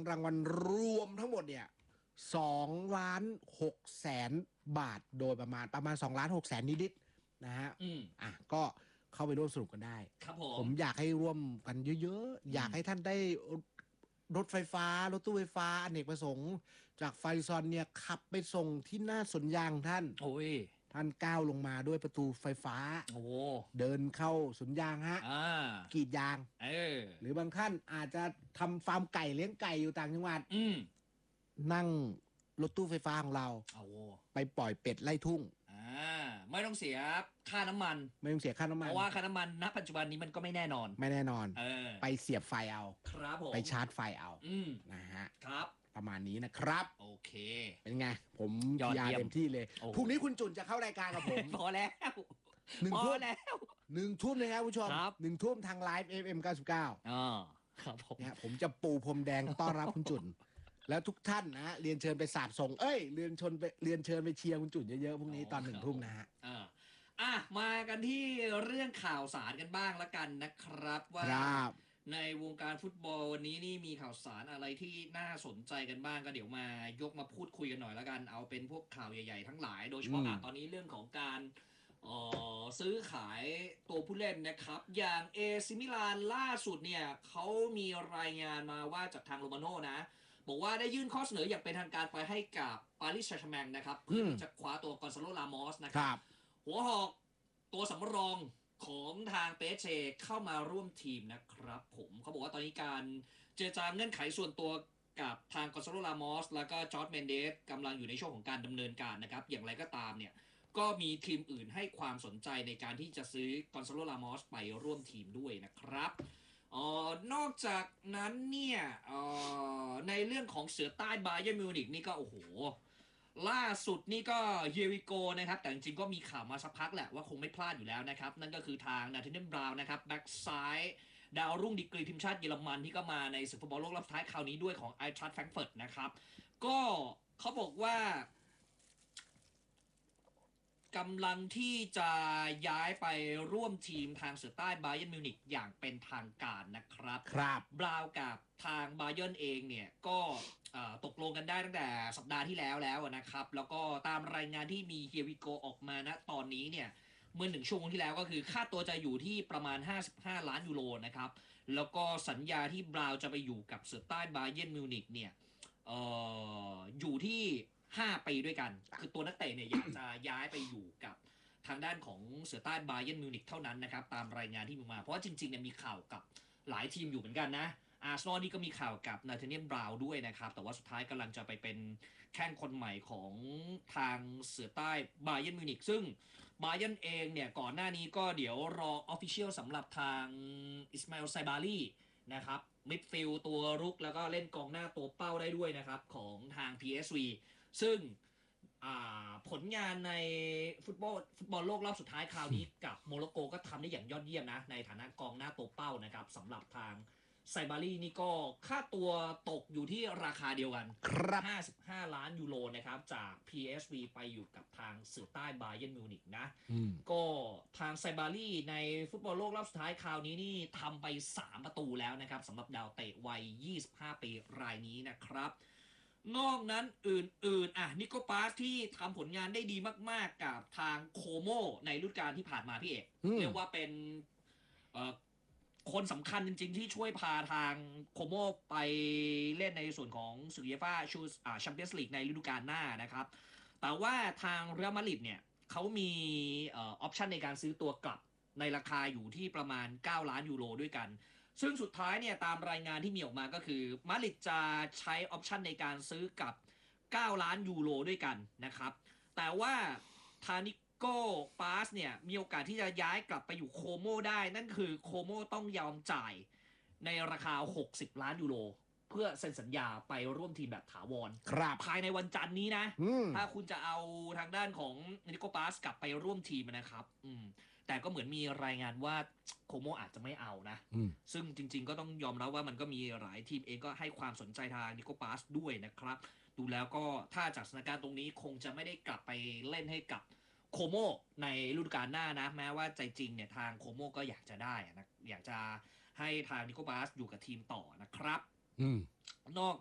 รางวัลรวมทั้งหมดเนี่ย2,600,000 บาทโดยประมาณ2,600,000นิดๆนะฮะก็เข้าไปร่วมสนุกกันได้ครับผมอยากให้ร่วมกันเยอะๆอยากให้ท่านได้รถไฟฟ้ารถตู้ไฟฟ้าอเนกประสงค์จากไฟซอนเนี่ยขับไปส่งที่หน้าสวนยางท่านโอ้ยท่านก้าวลงมาด้วยประตูไฟฟ้าโอ้เดินเข้าสวนยางฮะกรีดยางหรือบางท่านอาจจะทำฟาร์มไก่เลี้ยงไก่อยู่ต่างจังหวัดนั่งรถตู้ไฟฟ้าของเราไปปล่อยเป็ดไล่ทุ่งไม่ต้องเสียค่าน้ำมันไม่ต้องเสียค่าน้ำมันเพราะว่าค่าน้ำมันณปัจจุบันนี้มันก็ไม่แน่นอนไปเสียบไฟเอาครับผมไปชาร์จไฟเอานะฮะครับประมาณนี้นะครับโอเคเป็นไงผมยาเต็มที่เลยพรุ่งนี้คุณจุนจะเข้ารายการกับผมพอแล้ว 1 ทุ่มนะครับผู้ชม1 ทุ่มทางไลฟ์ FM 99 ครับผมจะปูพรมแดงต้อนรับคุณจุนแล้วทุกท่านนะเรียนเชิญไปสาบส่งเรียนเชิญไปเชียร์คุณจุนเยอะๆพรุ่งนี้ตอน1 ทุ่มนะฮะมากันที่เรื่องข่าวสารกันบ้างละกันนะครับว่าในวงการฟุตบอลวันนี้นี่มีข่าวสารอะไรที่น่าสนใจกันบ้างก็เดี๋ยวมายกมาพูดคุยกันหน่อยละกันเอาเป็นพวกข่าวใหญ่ๆทั้งหลายโดยเฉพาะตอนนี้เรื่องของการซื้อขายตัวผู้เล่นนะครับอย่างเอซิมิลานล่าสุดเนี่ยเขามีรายงานมาว่าจากทางโรมาโน่นะบอกว่าได้ยื่นข้อเสนออย่างเป็นทางการไปให้กับปารีสแซงต์แชร์แมงนะครับเพื่อจะคว้าตัวกอนซาโล รามอสนะครับหัวหอกตัวสำรองของทางเปเชเข้ามาร่วมทีมนะครับผมเขาบอกว่าตอนนี้การเจรจาเงื่อนไขส่วนตัวกับทางกอนซาโล รามอสแล้วก็จอร์จ เมนเดสกำลังอยู่ในช่วงของการดำเนินการนะครับอย่างไรก็ตามเนี่ยก็มีทีมอื่นให้ความสนใจในการที่จะซื้อกอนซาโล รามอสไปร่วมทีมด้วยนะครับนอกจากนั้นเนี่ยในเรื่องของเสือใต้บาเยิร์นมิวนิกนี่ก็โอ้โหล่าสุดนี่ก็เฮริโกนะครับแต่จริงๆก็มีข่าวมาสักพักแหละว่าคงไม่พลาดอยู่แล้วนะครับนั่นก็คือทางนาธาเนียล บราวน์นะครับแบ็กซ้ายดาวรุ่งดีกรีทีมชาติเยอรมันที่ก็มาในศึกฟุตบอลโลกรอบสุดท้ายคราวนี้ด้วยของไอน์ทรัคต์ แฟรงก์เฟิร์ตนะครับก็เขาบอกว่ากำลังที่จะย้ายไปร่วมทีมทางเสือใต้บาเยิร์นมิวนิกอย่างเป็นทางการนะครับบราวน์กับทางบาเยิร์นเองเนี่ยก็ตกลงกันได้ตั้งแต่สัปดาห์ที่แล้วนะครับแล้วก็ตามรายงานที่มีเฮียวิโกออกมาณตอนนี้เนี่ยเมื่อ1 ชั่วโมงที่แล้วก็คือค่าตัวจะอยู่ที่ประมาณ55 ล้านยูโรนะครับแล้วก็สัญญาที่บราวน์จะไปอยู่กับเสือใต้บาเยิร์นมิวนิกเนี่ยอยู่ที่5 ปีด้วยกันคือตัวนักเตะเนี่ยอยากจะย้ายไปอยู่กับทางด้านของเสือใต้บาเยิร์นมิวนิกเท่านั้นนะครับตามรายงานที่มีมาเพราะว่าจริงๆเนี่ยมีข่าวกับหลายทีมอยู่เหมือนกันนะอาร์เซนอลนี่ก็มีข่าวกับนาธาเนียล บราวน์ด้วยนะครับแต่ว่าสุดท้ายกำลังจะไปเป็นแข้งคนใหม่ของทางเสือใต้บาเยิร์นมิวนิกซึ่งบาเยิร์นเองเนี่ยก่อนหน้านี้ก็เดี๋ยวรอออฟฟิเชียลสำหรับทางอิสมาอิล ไซบารีนะครับมิดฟิลด์ตัวรุกแล้วก็เล่นกองหน้าตัวเป้าได้ด้วยนะครับของทาง PSV ซึ่งผลงานในฟุตบอลโลกรอบสุดท้ายคราวนี้กับโมร็อกโกก็ทำได้อย่างยอดเยี่ยมนะในฐานะกองหน้าตัวเป้านะครับสำหรับทางไซบารีนี่ก็ค่าตัวตกอยู่ที่ราคาเดียวกัน55 ล้านยูโรนะครับจาก PSV ไปอยู่กับทางเสือใต้บาเยิร์นมิวนิกนะก็ทางไซบารีในฟุตบอลโลกรอบสุดท้ายคราวนี้นี่ทำไป3 ประตูแล้วนะครับสำหรับดาวเตะวัย25 ปีรายนี้นะครับนอกนั้นอื่นนิโคปาสที่ทำผลงานได้ดีมากๆกับทางโคโมในฤดูกาลที่ผ่านมาพี่เอกเรียกว่าเป็นคนสำคัญจริงๆที่ช่วยพาทางโคโมไปเล่นในส่วนของศึกยูฟ่าแชมเปี้ยนส์ลีกในฤดูกาลหน้านะครับแต่ว่าทางเรอัลมาดริดเนี่ยเขามีออปชันในการซื้อตัวกลับในราคาอยู่ที่ประมาณ9 ล้านยูโรด้วยกันซึ่งสุดท้ายเนี่ยตามรายงานที่มีออกมาก็คือมาดริดจะใช้ออปชันในการซื้อกับ9 ล้านยูโรด้วยกันนะครับแต่ว่าทานิโก้ปาสเนี่ยมีโอกาสที่จะย้ายกลับไปอยู่โคโมได้นั่นคือโคโมต้องยอมจ่ายในราคา60 ล้านยูโรเพื่อเซ็นสัญญาไปร่วมทีมแบบถาวรภายในวันจันทร์นี้นะถ้าคุณจะเอาทางด้านของนิโก้ปาสกลับไปร่วมทีมนะครับแต่ก็เหมือนมีรายงานว่าโคโมอาจจะไม่เอานะซึ่งจริงๆก็ต้องยอมรับว่ามันก็มีหลายทีมเองก็ให้ความสนใจทางนิโคปาสด้วยนะครับดูแล้วก็ถ้าจากสถานการณ์ตรงนี้คงจะไม่ได้กลับไปเล่นให้กับโคโมในฤดูกาลหน้านะแม้ว่าใจจริงเนี่ยทางโคโมก็อยากจะได้นะอยากจะให้ทางนิโคปาสอยู่กับทีมต่อนะครับนอก